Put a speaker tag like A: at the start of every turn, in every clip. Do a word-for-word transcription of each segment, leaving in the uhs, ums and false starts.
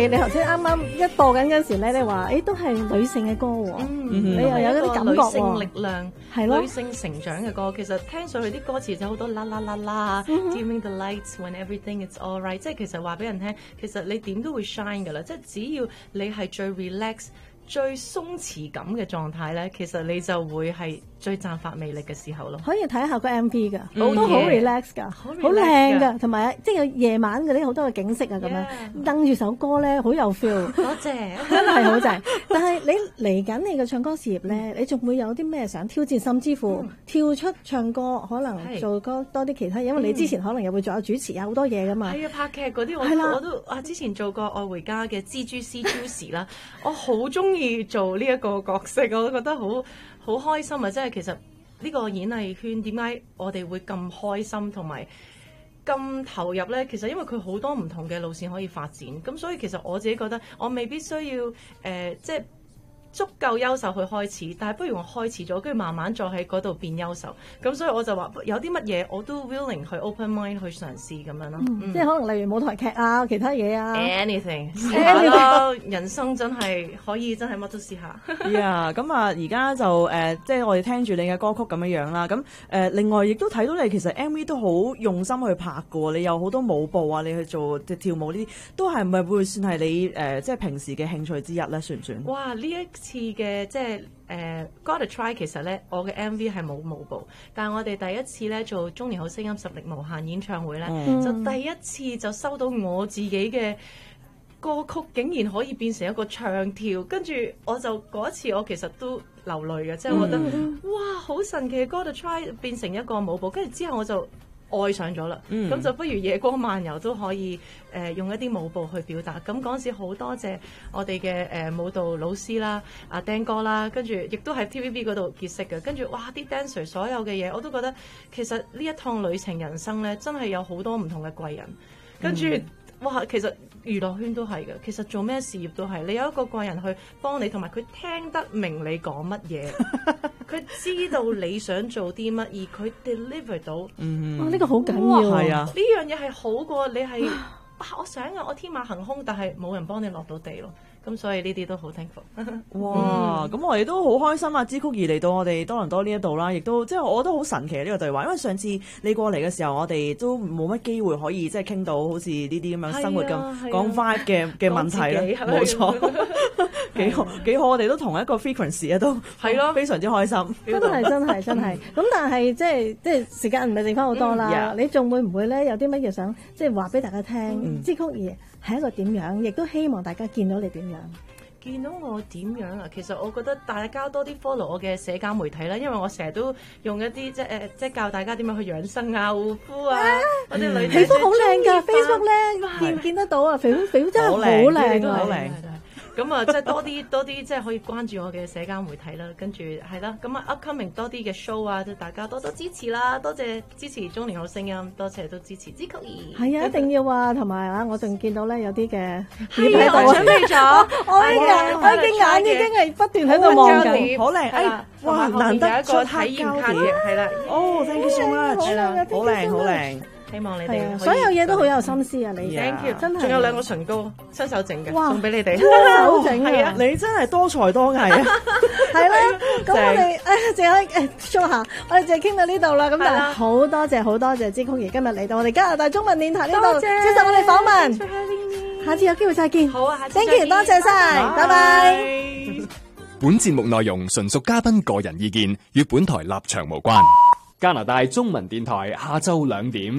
A: 係你頭先啱啱一播緊嗰時咧，你話誒都係女性嘅歌喎，
B: 嗯，
A: 你又有一啲感覺喎，
B: 女性力量，
A: 係咯，
B: 女性成長嘅歌，其實聽上去啲歌詞就好多啦啦啦啦 ，dimming the lights when everything is all right， 即係其實話俾人聽，其實你點都會 shine 㗎啦，即係只要你係最 relax、最鬆弛感嘅狀態咧，其實你就會係最散發魅力嘅時候咯。
A: 可以睇下個 M V 㗎，
B: 嗯、
A: 都好 relax 㗎，好靚㗎，同埋即係夜晚嗰啲好多嘅景色啊咁樣，登住首歌咧好有 feel。
B: 多謝，
A: 真係好正。但係你嚟緊你嘅唱歌事業咧，你仲會有啲咩想挑戰，甚至乎跳出唱歌，可能做歌多啲其他嘢，因為你之前可能又會做有主持啊好多嘢㗎嘛。
B: 係啊，拍劇嗰啲我我都啊之前做過《愛回家》嘅蜘蛛絲 Juicy 啦，我好中意做呢一個角色，我都覺得好好開心啊！即係其實呢個演藝圈點解我哋會咁開心同埋咁投入呢？其實因為佢好多唔同嘅路線可以發展，咁所以其實我自己覺得我未必需要誒、呃、即係足夠優秀去開始，但係不如我開始咗，跟住慢慢再喺嗰度變優秀。咁所以我就話有啲乜嘢我都 willing 去 open mind 去嘗試咁樣咯。
A: 嗯嗯、即係可能例如舞台劇啊，其他嘢啊
B: ，anything 試下咯。人生真係可以真係乜都試下。
C: 呀，咁啊，而家就誒、呃，即係我哋聽住你嘅歌曲咁樣樣啦。咁誒、呃，另外亦都睇到你其實 M V 都好用心去拍嘅喎。你有好多舞步啊，你去做即跳舞呢啲，都係咪會算係你誒、呃、即係平時嘅興趣之一咧？算唔算？
B: 哇！呢一次嘅即係誒、uh, Gotta Try， 其實咧我嘅 M V 係冇舞步，但係我哋第一次咧做中年好聲音實力無限演唱會咧，嗯、就第一次就收到我自己嘅歌曲竟然可以變成一個唱跳，跟住我就嗰一次我其實都流淚嘅，即係我覺得、嗯、哇好神奇 Gotta Try 變成一個舞步，跟住之後我就愛上咗啦，咁、嗯、就不如夜光漫遊都可以誒、呃、用一啲舞步去表達。咁嗰陣時好多謝我哋嘅誒舞蹈老師啦，阿、啊、Dan 哥啦，跟住亦都喺 T V B 嗰度結識嘅。跟住哇啲 dancer 所有嘅嘢我都覺得其實呢一趟旅程人生咧真係有好多唔同嘅貴人。跟住、嗯、哇其實娛樂圈都係嘅，其實做咩事業都係，你有一個貴人去幫你，同埋佢聽得明你講乜嘢，佢知道你想做啲乜，而佢 deliver 到，
C: 嗯，
A: 哇呢、呢個好緊要，
C: 係啊，
B: 呢樣嘢係好過你係，哇我想啊，我天馬行空，但係冇人幫你落到地咯。咁所以呢啲都好 thankful。
C: 哇！咁、嗯、我哋都好開心啊！支嚳儀嚟到我哋多倫多呢一度啦，亦都即係我覺得好神奇呢、呢個對話，因為上次你過嚟嘅時候，我哋都冇乜機會可以即係傾到好似呢啲咁樣生活咁、啊、講 vibe 嘅嘅問題咧，冇錯，幾好幾好，我哋都同一個 frequency 啊，都係咯，非常之開心，
A: 真係真係真係。咁但係即係即係時間唔係剩翻好多啦，嗯 yeah. 你仲會唔會咧有啲乜嘢想即係話俾大家聽？支嚳儀係一個點樣，亦都希望大家見到你點樣。
B: 見到我點樣啊？其實我覺得大家多啲 follow 我嘅社交媒體啦，因為我成日都用一啲即係誒即係教大家點樣去養生啊、護膚啊，或者女
A: 皮膚好靚㗎 ，Facebook 咧見見得到啊，皮膚皮膚真係好靚
C: 好靚。
B: 咁啊，即係多啲多啲，即係可以關注我嘅社交媒體啦。跟住係啦，咁啊 upcoming 多啲嘅 show 啊，即係大家多多支持啦。多謝支持中年好聲音，多謝都支持支嚳儀。
A: 係啊，一定要啊，同埋啊，我仲見到咧有啲嘅
B: 係啊，我準備咗，
A: 我嘅眼，我嘅眼已經係不斷喺度望緊，
C: 好靚！哎，哇，難得出體驗卡嘅，
B: 係啦。
C: 哦 ，thank you so much，好靚好靚。
B: 希望你哋
A: 所有嘢都好有心思啊！你
B: thank you，
A: 真係
B: 仲有兩個唇膏，親手整嘅，送俾你哋。
A: 親手整
C: 啊！你真係多才多藝啊！
A: 係啦，咁我哋誒淨係誒 show 下，我哋淨係傾到呢度啦。咁但係好多謝好多謝支嚳儀今日嚟到我哋加拿大中文電台呢度接受我哋訪問。下次有機會再見。
B: 好啊，下次
A: thank you，多謝晒，拜拜。
D: 本節目內容純屬嘉賓個人意見，與本台立場無關。加拿大中文電台下晝兩點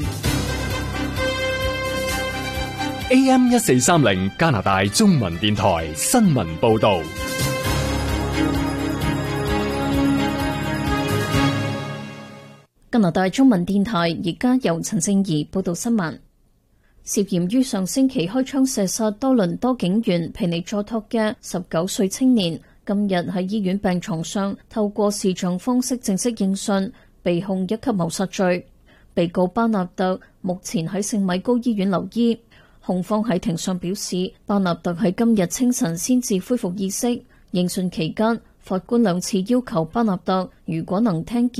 D: A M 一四三零加拿大中文電台新聞報道。
E: 加拿大中文電台而家由陳正儀報道新聞。涉嫌於上星期開槍射殺多倫多警員皮尼佐托嘅十九歲青年，今日喺醫院病床上透過視像方式正式應訊，被控一級謀殺罪。被告巴納特目前喺聖米高醫院留醫。控方喺庭上表示，巴納特喺今日清晨先至恢復意識。應訊期間，法官兩次要求巴納特如果能聽見